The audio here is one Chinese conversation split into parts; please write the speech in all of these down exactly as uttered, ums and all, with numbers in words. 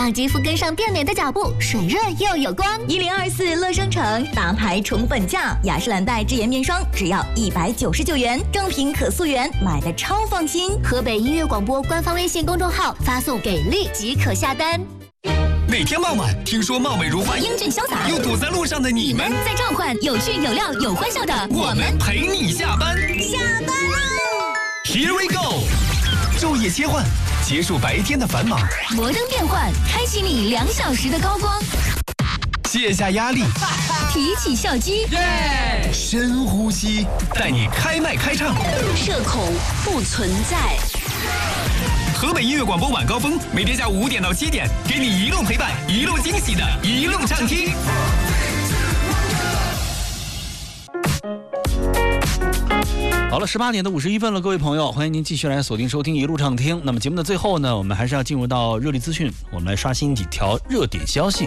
让肌肤跟上变美的脚步，水润又有光。 一零二四乐商城大牌宠粉价，雅诗兰黛智颜面霜只要一百九十九元，正品可溯源，买的超放心。 河北音乐广播官方微信公众号发送给力即可下单。 那天傍晚，听说貌美如花、 英俊潇洒又堵在路上的你们， 在召唤有趣有料有欢笑的我们陪你下班。 下班喽 ！Here we go！ 昼夜切换，结束白天的繁忙， 摩登变换，开启你两小时的高光， 卸下压力， 提起笑肌， 耶！深呼吸，带你开麦开唱， 社恐不存在。 河北音乐广播晚高峰，每天下午五点到七点，给你一路陪伴，一路惊喜的一路畅听。 好了，十八点的五十一分了，各位朋友，欢迎您继续来锁定收听一路畅听。那么节目的最后呢，我们还是要进入到热力资讯，我们来刷新几条热点消息。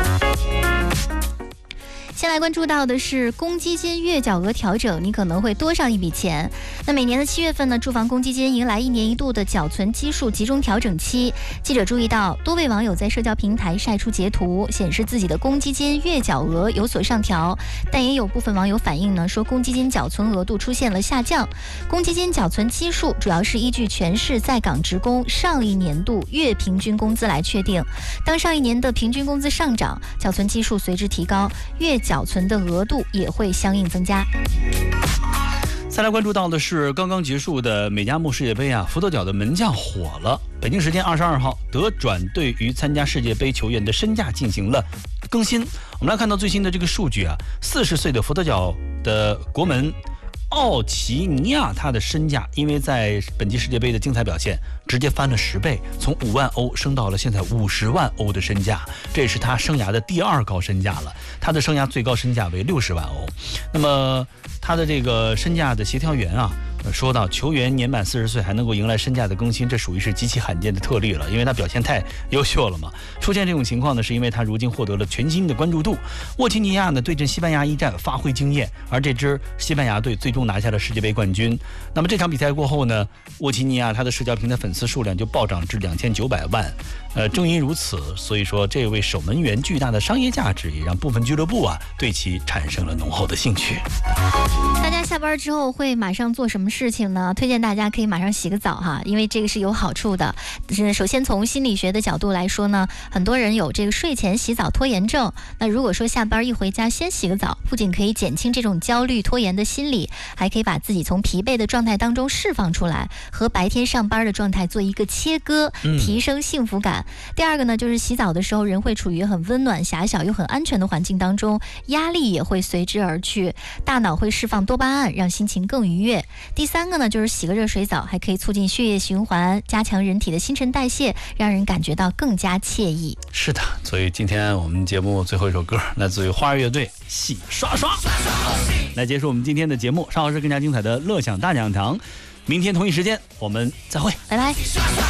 先来关注到的是公积金月缴额调整，你可能会多上一笔钱。那每年的七月份呢，住房公积金迎来一年一度的缴存基数集中调整期。记者注意到，多位网友在社交平台晒出截图，显示自己的公积金月缴额有所上调，但也有部分网友反映呢，说公积金缴存额度出现了下降。公积金缴存基数主要是依据全市在岗职工上一年度月平均工资来确定，当上一年的平均工资上涨，缴存基数随之提高，月缴缴存的额度也会相应增加。 再来关注到的是刚刚结束的美加墨世界杯啊，佛得角的门将火了。北京时间二十二号，德转对于参加世界杯球员的身价进行了更新。我们来看到最新的这个数据啊，四十岁的佛得角的国门奥奇尼亚，他的身价因为在本届世界杯的精彩表现，直接翻了十倍，从五万欧升到了现在五十万欧的身价，这也是他生涯的第二高身价了。他的生涯最高身价为六十万欧。那么他的这个身价的协调员啊，说到球员年满四十岁还能够迎来身价的更新，这属于是极其罕见的特例了，因为他表现太优秀了嘛。出现这种情况呢，是因为他如今获得了全新的关注度。沃齐尼亚呢对阵西班牙一战发挥惊艳，而这支西班牙队最终拿下了世界杯冠军。那么这场比赛过后呢，沃齐尼亚他的社交平台粉丝数量就暴涨至两千九百万。呃，正因如此，所以说这位守门员巨大的商业价值也让部分俱乐部啊对其产生了浓厚的兴趣。 大家下班之后会马上做什么事情呢？推荐大家可以马上洗个澡哈，因为这个是有好处的。首先从心理学的角度来说呢，很多人有这个睡前洗澡拖延症。那如果说下班一回家先洗个澡，不仅可以减轻这种焦虑拖延的心理，还可以把自己从疲惫的状态当中释放出来，和白天上班的状态做一个切割，提升幸福感。嗯、第二个呢，就是洗澡的时候人会处于很温暖狭小又很安全的环境当中，压力也会随之而去，大脑会释放多巴胺，让心情更愉悦。第三个呢，就是洗个热水澡，还可以促进血液循环，加强人体的新陈代谢，让人感觉到更加惬意。 是的，所以今天我们节目最后一首歌来自于花儿乐队《洗刷刷》，来结束我们今天的节目。稍后是更加精彩的乐享大讲堂，明天同一时间我们再会， 拜拜。